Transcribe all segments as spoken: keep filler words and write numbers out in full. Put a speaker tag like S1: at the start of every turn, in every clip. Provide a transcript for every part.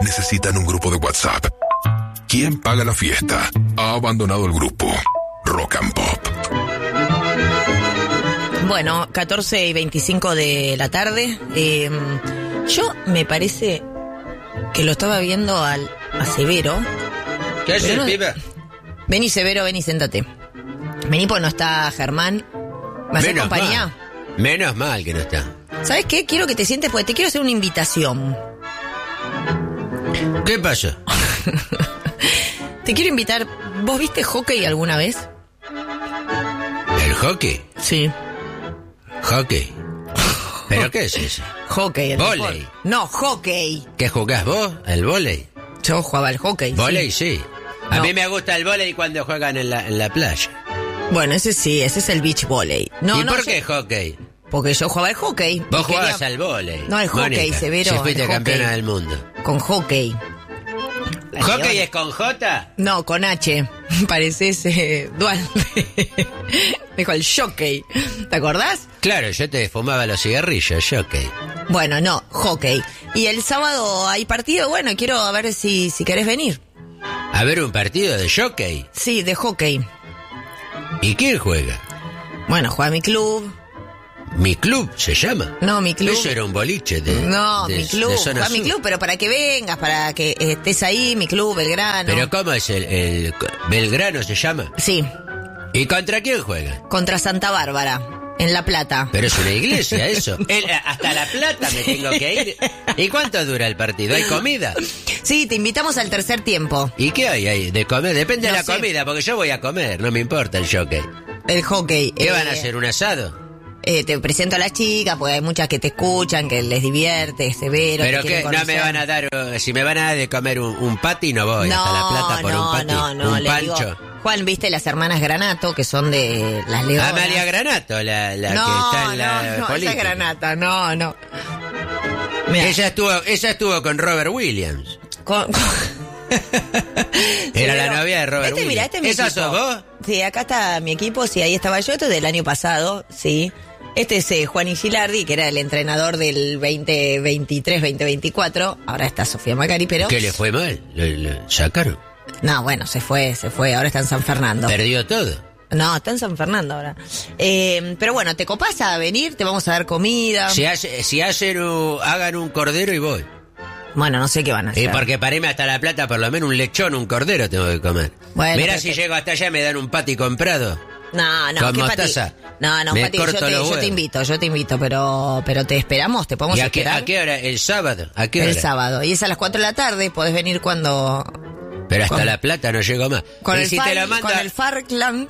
S1: necesitan un grupo de WhatsApp. ¿Quién paga la fiesta? Ha abandonado el grupo. Rock and Pop.
S2: Bueno, catorce y veinticinco de la tarde. Eh, yo me parece que lo estaba viendo al, a Severo.
S3: ¿Qué hace el
S2: no,
S3: pibe?
S2: Vení, Severo, vení, sentate. Vení, pues no está Germán. ¿Me haces
S3: Menos
S2: compañía?
S3: mal. Menos mal que no está.
S2: ¿Sabes qué? Quiero que te sientes porque te quiero hacer una invitación.
S3: ¿Qué pasó?
S2: Te quiero invitar. ¿Vos viste hockey alguna vez?
S3: ¿El hockey?
S2: Sí.
S3: ¿Hockey? ¿Pero qué es eso?
S2: Hockey. El
S3: ¿Vóley?
S2: deporte. No, hockey.
S3: ¿Qué jugás vos? ¿El vóley?
S2: Yo jugaba al hockey.
S3: ¿Vóley?
S2: Sí.
S3: Sí. A
S2: No.
S3: mí me gusta el vóley cuando juegan en la, en la playa.
S2: Bueno, ese sí, ese es el beach volley. No,
S3: ¿Y
S2: no,
S3: por
S2: yo-
S3: qué hockey?
S2: Porque yo jugaba al hockey.
S3: Vos
S2: Y quería-
S3: jugabas al vóley.
S2: No, al hockey,
S3: Mónica,
S2: Severo,
S3: Si fuiste
S2: al
S3: campeona
S2: hockey.
S3: del mundo.
S2: Con hockey. La
S3: ¿Hockey
S2: leona.
S3: es con J?
S2: No, con H. Pareces eh, Dualde. Dijo el jockey. ¿Te acordás?
S3: Claro, yo te fumaba los cigarrillos, jockey.
S2: Bueno, no, hockey. Y el sábado hay partido. Bueno, quiero a ver si, si querés venir.
S3: A ver un partido de jockey.
S2: Sí, de hockey.
S3: ¿Y quién juega?
S2: Bueno, juega mi club.
S3: ¿Mi club se llama?
S2: No, mi club.
S3: Eso era un boliche de
S2: No,
S3: de-
S2: mi club.
S3: de zona
S2: Juega mi
S3: sur.
S2: club, pero para que vengas, para que estés ahí, mi club, Belgrano.
S3: ¿Pero cómo es el, el Belgrano se llama?
S2: Sí,
S3: ¿Y contra quién juega?
S2: contra Santa Bárbara, en La Plata.
S3: Pero es una iglesia eso. El- hasta La Plata me tengo que ir. ¿Y cuánto dura el partido? ¿Hay comida?
S2: Sí, te invitamos al tercer tiempo.
S3: ¿Y qué hay ahí de comer? Depende
S2: No
S3: de la
S2: sé.
S3: comida, porque yo voy a comer, no me importa el jockey.
S2: El hockey.
S3: ¿Qué
S2: eh,
S3: van a hacer, un asado?
S2: eh, te presento a las chicas, porque hay muchas que te escuchan, que les divierte, severo.
S3: ¿Pero
S2: te
S3: qué?
S2: quieren
S3: ¿No me
S2: conocer.
S3: van a dar, uh, si me van a dar de comer un, un pati, no voy
S2: No,
S3: hasta La Plata por
S2: no,
S3: un pati?
S2: no, no,
S3: un
S2: le digo,
S3: pancho.
S2: Juan, viste las hermanas Granato, que son de las Leonas.
S3: Amalia Granato, la, la
S2: no,
S3: que está en la
S2: no, no, esa
S3: política.
S2: es Granata, no, no. Mirá,
S3: Ella estuvo, ella estuvo con Robert Williams.
S2: con- con-
S3: Era la
S2: Severo.
S3: novia de Robert
S2: este,
S3: Williams.
S2: Mirá, este es mi
S3: ¿Esa
S2: equipo.
S3: sos vos?
S2: Sí, acá está mi equipo, sí, ahí estaba yo, esto es del año pasado, sí. Este es eh, Juan Gilardi, que era el entrenador del veinte veintitrés veinte veinticuatro. Ahora está Sofía Macari, pero...
S3: ¿Qué le fue mal? ¿Le, le sacaron?
S2: No, bueno, se fue, se fue, ahora está en San Fernando.
S3: Perdió todo.
S2: No, está en San Fernando ahora. Eh, pero bueno, ¿te copás a venir? Te vamos a dar comida.
S3: Si, hace, si hacen un- hagan un cordero y voy.
S2: Bueno, no sé qué van a hacer.
S3: Y porque para irme hasta La Plata, por lo menos un lechón, un cordero tengo que comer.
S2: Bueno,
S3: Mirá
S2: pero
S3: si
S2: que-
S3: llego hasta allá y me dan un pati comprado.
S2: No, no,
S3: ¿Con
S2: ¿qué
S3: mostaza?
S2: pati? No, no,
S3: Me
S2: Pati, yo
S3: corto
S2: te,
S3: los
S2: yo te
S3: huevos.
S2: invito, yo te invito, pero pero te esperamos, te podemos
S3: ¿Y a qué,
S2: esperar
S3: a qué hora? ¿El sábado? ¿A qué hora?
S2: el sábado. Y es a las cuatro de la tarde, podés venir cuando...
S3: Pero hasta
S2: con-
S3: La Plata no llego más.
S2: Con
S3: y
S2: el,
S3: si
S2: far,
S3: te lo mando...
S2: con el Farkland.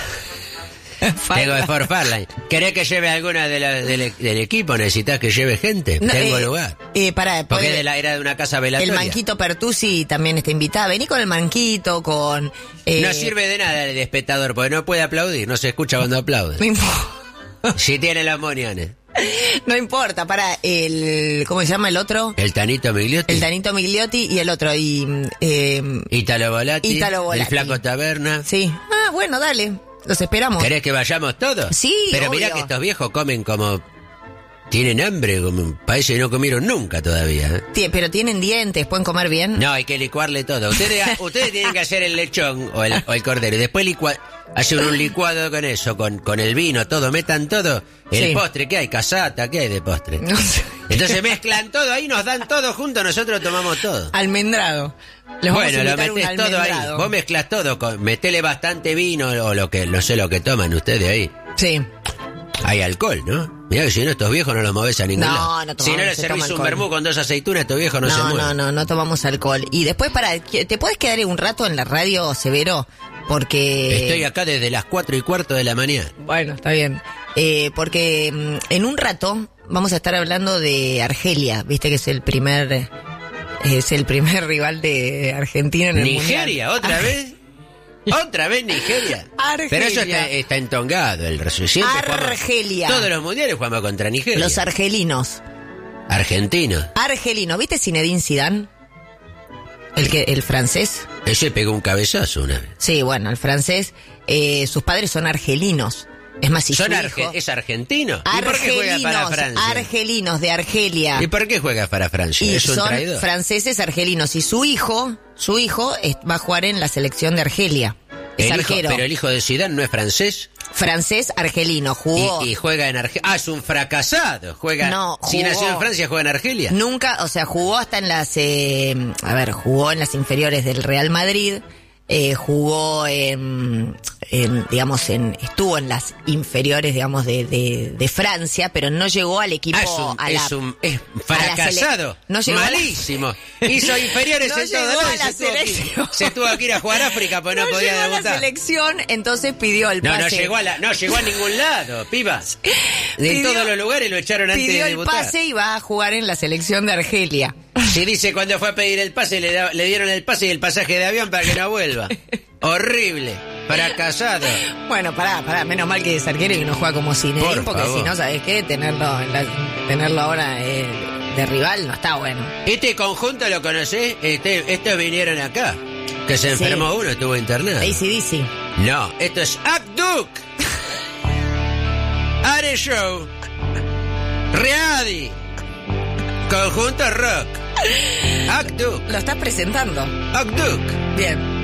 S3: Tengo de Fort Farland. ¿Querés que lleve alguna de la- del, del equipo? ¿Necesitas que lleve gente?
S2: No,
S3: Tengo
S2: eh,
S3: lugar.
S2: Eh, para,
S3: Porque
S2: podés-
S3: de la, era de una casa
S2: el
S3: velatoria.
S2: Manquito Pertusi también está invitada. Vení con el Manquito, con... eh,
S3: No sirve de nada el espectador, porque no puede aplaudir, no se escucha cuando aplaude.
S2: No importa.
S3: Si tiene los moniones.
S2: No importa, para el... ¿Cómo se llama el otro?
S3: El Tanito Migliotti.
S2: El Danito Migliotti y el otro. Y, eh,
S3: Italo Volati.
S2: Italo Volati.
S3: El Flaco Taberna.
S2: sí. Ah, bueno, dale. Los esperamos.
S3: ¿Querés que vayamos todos?
S2: Sí,
S3: Pero mirá
S2: obvio.
S3: que estos viejos comen como... Tienen hambre, como parece que no comieron nunca todavía. ¿eh?
S2: Tie- Pero tienen dientes, pueden comer bien.
S3: No, hay que licuarle todo. Ustedes, ustedes tienen que hacer el lechón o el, o el cordero y después licua- hacen un licuado con eso, con, con el vino, todo, metan todo. El
S2: Sí.
S3: postre, ¿qué hay? Casata, ¿qué hay de postre?
S2: No sé.
S3: Entonces mezclan todo ahí, nos dan todo juntos, nosotros tomamos todo.
S2: Almendrado. Les vamos
S3: Bueno,
S2: a
S3: lo
S2: invitar un
S3: metés todo ahí.
S2: almendrado.
S3: Vos mezclas todo, con, metele bastante vino o lo que, no sé lo que toman ustedes ahí.
S2: Sí.
S3: Hay alcohol, ¿no? Mirá que si no, estos viejos no los movés a ningún
S2: No,
S3: lado.
S2: no tomamos,
S3: Si no les
S2: se
S3: servís
S2: toma
S3: un
S2: alcohol.
S3: vermú con dos aceitunas, estos viejos no, se
S2: No,
S3: mueven.
S2: no, no, no tomamos alcohol. Y después, para, ¿te puedes quedar un rato en la radio, Severo? Porque...
S3: Estoy acá desde las cuatro y cuarto de la mañana.
S2: Bueno, está bien. Eh, porque mm, en un rato vamos a estar hablando de Argelia. Viste que es el primer... Es el primer rival de Argentina en el
S3: ¿Nigeria?
S2: Mundial.
S3: ¿Otra vez? ¿Otra vez Nigeria?
S2: Argelia.
S3: Pero eso está, está entongado, el resultado.
S2: Argelia.
S3: Todos los mundiales jugamos contra Nigeria.
S2: Los argelinos.
S3: Argentinos.
S2: Argelino. ¿Viste Zinedine Zidane? El que, el francés.
S3: Ese pegó un cabezazo una vez.
S2: Sí, bueno, el francés. Eh, sus padres son argelinos. Es más, si
S3: Son
S2: su
S3: arge-
S2: hijo...
S3: ¿Es argentino? ¿Y por qué juega para
S2: Argelinos,
S3: Francia?
S2: argelinos de Argelia.
S3: ¿Y por qué juega para Francia?
S2: Y
S3: ¿Es un
S2: son
S3: traidor?
S2: franceses argelinos. Y su hijo, su hijo es- va a jugar en la selección de Argelia. Es
S3: El hijo-
S2: arquero.
S3: pero el hijo de Zidane no es francés.
S2: Francés argelino. Jugó.
S3: Y, y juega en Argelia. Ah, es un fracasado. Juega.
S2: No,
S3: Si
S2: jugó.
S3: nació en Francia, juega en Argelia.
S2: Nunca, o sea, jugó hasta en las, eh, a ver, jugó en las inferiores del Real Madrid, eh, jugó en, en, digamos, en, estuvo en las inferiores, digamos, de, de, de Francia, pero no llegó al equipo,
S3: Ah, es un,
S2: a la,
S3: es un es
S2: a la
S3: fracasado.
S2: sele- no llegó a la-
S3: Malísimo. Hizo inferiores
S2: No
S3: en todo
S2: llegó
S3: lado
S2: a
S3: y
S2: la
S3: se tuvo, que,
S2: selección.
S3: se tuvo que ir a jugar a África porque no,
S2: no
S3: podía
S2: llegó a la
S3: debutar.
S2: selección, entonces pidió el
S3: No,
S2: pase.
S3: no llegó a la, no llegó a ningún lado, pibas. De
S2: Pidió-
S3: todos los lugares lo echaron antes
S2: Pidió
S3: de
S2: el
S3: debutar.
S2: pase y va a jugar en la selección de Argelia.
S3: Si dice cuando fue a pedir el pase, le, da- le dieron el pase y el pasaje de avión para que no vuelva. Horrible. Fracasado.
S2: Bueno, pará, pará, menos mal que es arquero y que no juega como Zinedine,
S3: Por
S2: porque
S3: favor.
S2: si no, ¿sabes qué? Tenerlo, en la- tenerlo ahora eh, de rival no está bueno.
S3: Este conjunto lo conocés, este, estos vinieron acá. Que se
S2: Sí.
S3: enfermó uno, estuvo internado.
S2: A C D C.
S3: No, esto es Akduk. Are Show. Readi. Conjunto rock. Akduk.
S2: Lo estás presentando.
S3: Akduk.
S2: Bien.